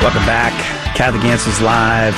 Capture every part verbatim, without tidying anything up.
Welcome back. Catholic Answers Live.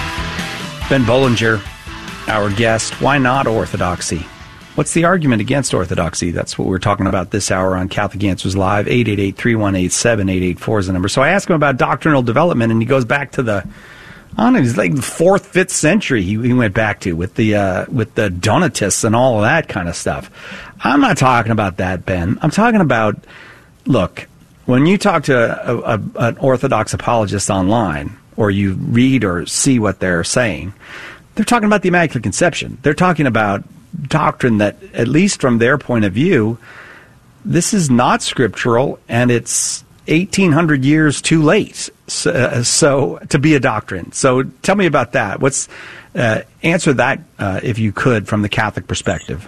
Ben Bollinger, our guest. Why not orthodoxy? What's the argument against orthodoxy? That's what we're talking about this hour on Catholic Answers Live. eight eight eight, three one eight, seven eight eight four is the number. So I asked him about doctrinal development, and he goes back to the, I don't know, it's like the fourth, fifth century he, he went back to with the, uh, with the Donatists and all of that kind of stuff. I'm not talking about that, Ben. I'm talking about, look, when you talk to a, a, an Orthodox apologist online, or you read or see what they're saying, they're talking about the Immaculate Conception. They're talking about doctrine that, at least from their point of view, this is not scriptural, and it's eighteen hundred years too late so, uh, so to be a doctrine. So tell me about that. What's uh, answer that, uh, if you could, from the Catholic perspective.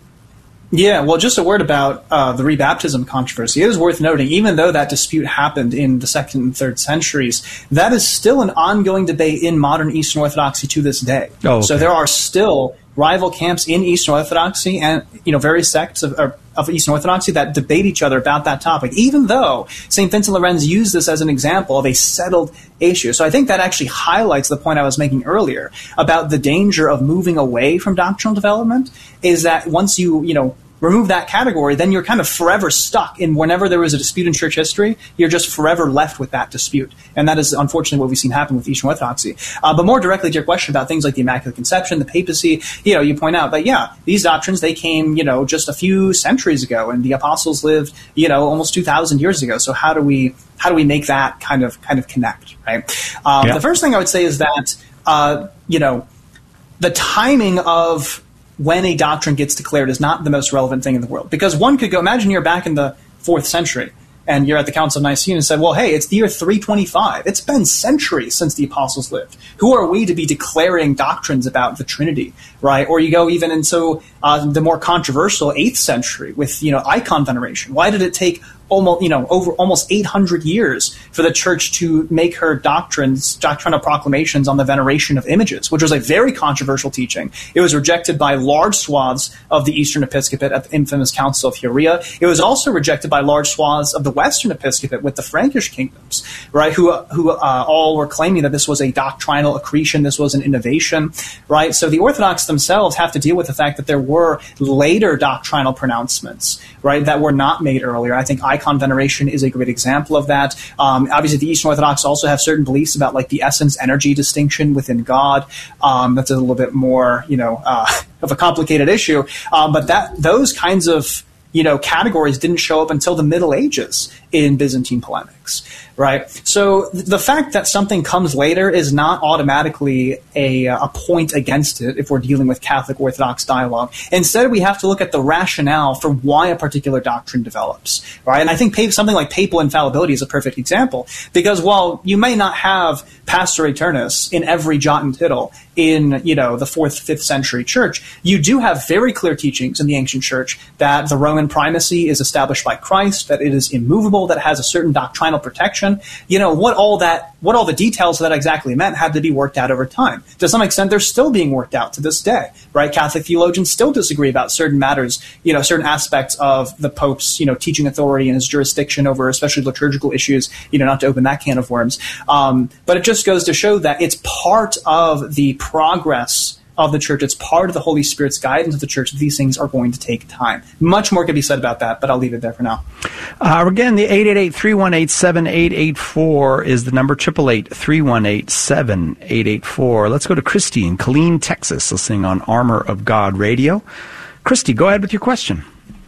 Yeah, well, just a word about uh, the rebaptism controversy. It is worth noting, even though that dispute happened in the second and third centuries, that is still an ongoing debate in modern Eastern Orthodoxy to this day. Oh, okay. So there are still rival camps in Eastern Orthodoxy and, you know, various sects of, of Eastern Orthodoxy that debate each other about that topic, even though Saint Vincent Lorenz used this as an example of a settled issue. So I think that actually highlights the point I was making earlier about the danger of moving away from doctrinal development, is that once you, you know, remove that category, then you're kind of forever stuck in whenever there is a dispute in church history, you're just forever left with that dispute. And that is unfortunately what we've seen happen with Eastern Orthodoxy. Uh, but more directly to your question about things like the Immaculate Conception, the papacy, you know, you point out that, yeah, these doctrines, they came, you know, just a few centuries ago, and the apostles lived, you know, almost two thousand years ago. So how do we, how do we make that kind of, kind of connect, right? Um, yeah. The first thing I would say is that, uh, you know, the timing of when a doctrine gets declared is not the most relevant thing in the world. Because one could go, imagine you're back in the fourth century and you're at the Council of Nicaea and said, well, hey, it's the year three twenty-five. It's been centuries since the apostles lived. Who are we to be declaring doctrines about the Trinity, right? Or you go even into uh, the more controversial eighth century with, you know, icon veneration. Why did it take almost, you know, over almost eight hundred years for the church to make her doctrines, doctrinal proclamations on the veneration of images, which was a very controversial teaching. It was rejected by large swaths of the Eastern Episcopate at the infamous Council of Huria. It was also rejected by large swaths of the Western Episcopate with the Frankish kingdoms, right, who who uh, all were claiming that this was a doctrinal accretion, this was an innovation, right? So the Orthodox themselves have to deal with the fact that there were later doctrinal pronouncements, right, that were not made earlier. I think icon veneration is a great example of that. Um, obviously, the Eastern Orthodox also have certain beliefs about, like, the essence-energy distinction within God. Um, that's a little bit more, you know, uh, of a complicated issue. Um, but that those kinds of, you know, categories didn't show up until the Middle Ages in Byzantine polemics, right? So the fact that something comes later is not automatically a, a point against it if we're dealing with Catholic Orthodox dialogue. Instead, we have to look at the rationale for why a particular doctrine develops, right? And I think something like papal infallibility is a perfect example, because while you may not have Pastor Aeternus in every jot and tittle in, you know, the fourth, fifth century church, you do have very clear teachings in the ancient church that the Roman primacy is established by Christ, that it is immovable, that has a certain doctrinal protection. You know, what all that, what all the details of that exactly meant had to be worked out over time. To some extent, they're still being worked out to this day, right? Catholic theologians still disagree about certain matters, you know, certain aspects of the Pope's, you know, teaching authority and his jurisdiction over especially liturgical issues, you know, not to open that can of worms. Um, but it just goes to show that it's part of the progress of the church. It's part of the Holy Spirit's guidance of the church. These things are going to take time. Much more could be said about that, but I'll leave it there for now. Uh, again, the eight eight eight, three one eight, seven eight eight four is the number, eight eight eight, three one eight, seven eight eight four. Let's go to Christy in Killeen, Texas, listening on Armor of God Radio. Christy, go ahead with your question.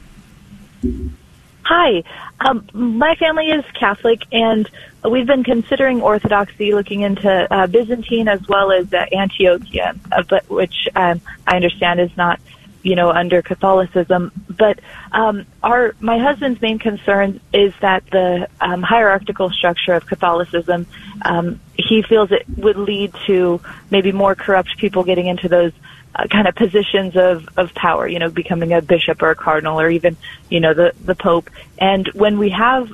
Hi. Um, my family is Catholic, and we've been considering Orthodoxy, looking into uh, Byzantine as well as uh, Antiochia, uh, but which um, I understand is not, you know, under Catholicism. But um, our my husband's main concern is that the um, hierarchical structure of Catholicism, um, he feels it would lead to maybe more corrupt people getting into those Uh, kind of positions of, of power, you know, becoming a bishop or a cardinal or even, you know, the, the Pope. And when we have